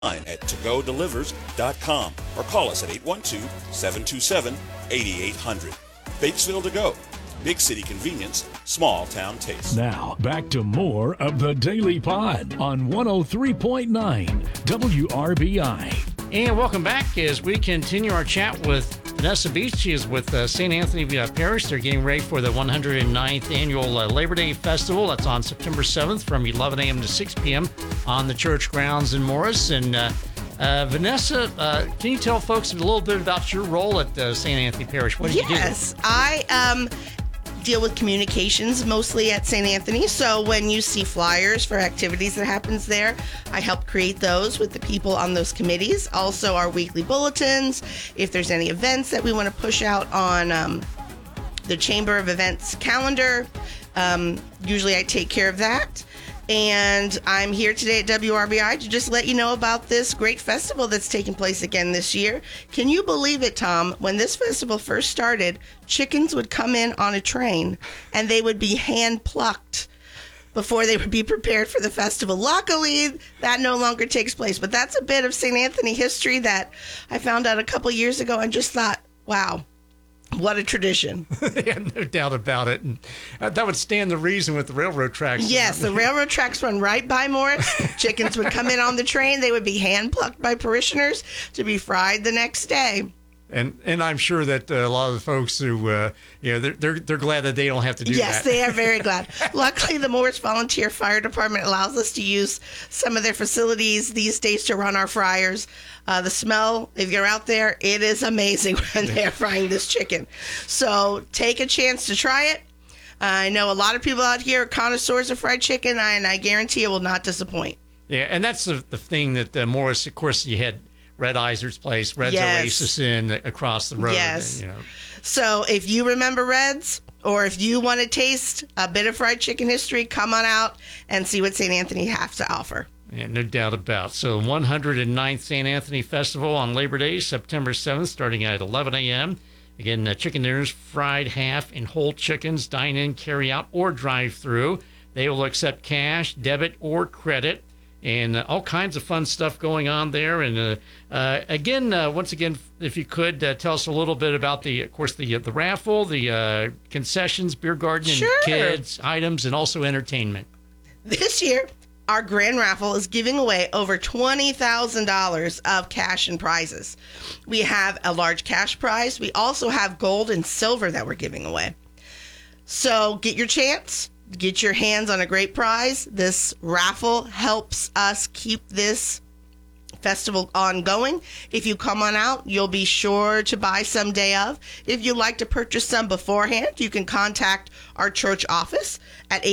at togodelivers.com or call us at 812-727-8800. Batesville To Go. Big city convenience, small town taste. Now, back to more of the Daily Pod on 103.9 WRBI. And welcome back as we continue our chat with Vanessa Beach. She is with St. Anthony Parish. They're getting ready for the 109th Annual Labor Day Festival. That's on September 7th from 11 a.m. to 6 p.m. on the church grounds in Morris. And Vanessa, can you tell folks a little bit about your role at St. Anthony Parish? What do you do? Yes, I deal with communications mostly at St. Anthony. So when you see flyers for activities that happens there, I help create those with the people on those committees. Also our weekly bulletins, if there's any events that we want to push out on the Chamber of Events calendar, usually I take care of that. And I'm here today at WRBI to just let you know about this great festival that's taking place again this year. Can you believe it, Tom? When this festival first started, chickens would come in on a train and they would be hand-plucked before they would be prepared for the festival. Luckily, that no longer takes place. But that's a bit of St. Anthony history that I found out a couple years ago and just thought, wow. What a tradition. Yeah, no doubt about it. And that would stand to reason with the railroad tracks. Yes, the railroad tracks run right by Morris. Chickens would come in on the train. They would be hand-plucked by parishioners to be fried the next day. And I'm sure that a lot of the folks who, they're glad that they don't have to do that. Yes, they are very glad. Luckily, the Morris Volunteer Fire Department allows us to use some of their facilities these days to run our fryers. The smell, if you're out there, it is amazing when they're frying this chicken. So take a chance to try it. I know a lot of people out here are connoisseurs of fried chicken, and I guarantee it will not disappoint. Yeah, and that's the thing that Morris, of course, you had Red Iser's place, Red's Oasis Inn across the road. Yes. So if you remember Red's, or if you want to taste a bit of fried chicken history, come on out and see what St. Anthony has to offer. Yeah, no doubt about. So 109th St. Anthony Festival on Labor Day, September 7th, starting at 11 a.m. Again, chicken dinners, fried half and whole chickens, dine-in, carry-out, or drive-through. They will accept cash, debit, or credit. And all kinds of fun stuff going on there. And once again, if you could tell us a little bit about the raffle, the concessions, beer garden, and kids items, and also entertainment. This year, our grand raffle is giving away over $20,000 of cash and prizes. We have a large cash prize. We also have gold and silver that we're giving away. So get your chance. Get your hands on a great prize. This raffle helps us keep this festival ongoing. If you come on out, you'll be sure to buy some day of. If you'd like to purchase some beforehand, you can contact our church office at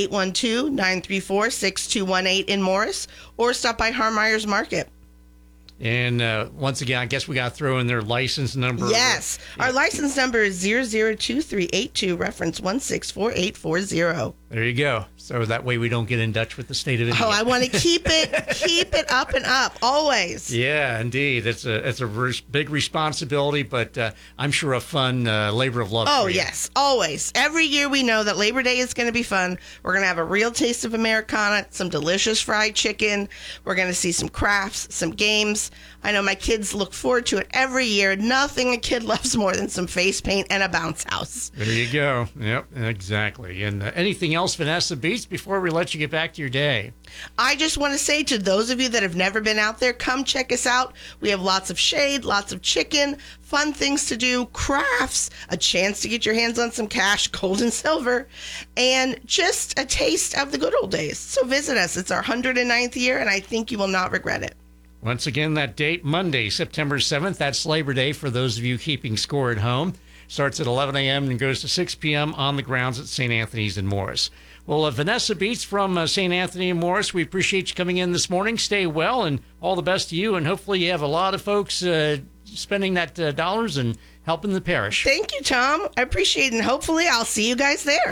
812-934-6218 in Morris, or stop by Harmeyer's Market. And once again, I guess we got to throw in their license number. Yes. Our license number is 002382, reference 164840. There you go. So that way we don't get in Dutch with the state of India. Oh, I want to keep it up and up, always. Yeah, indeed. It's a big responsibility, but I'm sure a fun labor of love. Oh, yes, always. Every year we know that Labor Day is going to be fun. We're going to have a real taste of Americana, some delicious fried chicken. We're going to see some crafts, some games. I know my kids look forward to it every year. Nothing a kid loves more than some face paint and a bounce house. There you go. Yep, exactly. And anything else, Vanessa Beats, before we let you get back to your day? I just want to say to those of you that have never been out there, come check us out. We have lots of shade, lots of chicken, fun things to do, crafts, a chance to get your hands on some cash, gold and silver, and just a taste of the good old days. So visit us. It's our 109th year, and I think you will not regret it. Once again, that date, Monday, September 7th. That's Labor Day for those of you keeping score at home. Starts at 11 a.m. and goes to 6 p.m. on the grounds at St. Anthony's in Morris. Well, Vanessa Beats from St. Anthony and Morris, we appreciate you coming in this morning. Stay well, and all the best to you. And hopefully you have a lot of folks spending that dollars and helping the parish. Thank you, Tom. I appreciate it, and hopefully I'll see you guys there.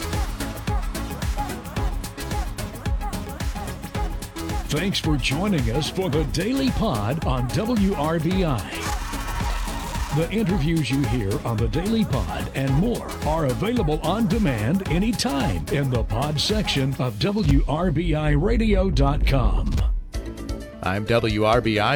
Thanks for joining us for the Daily Pod on WRBI. The interviews you hear on the Daily Pod and more are available on demand anytime in the pod section of WRBIRadio.com. I'm WRBI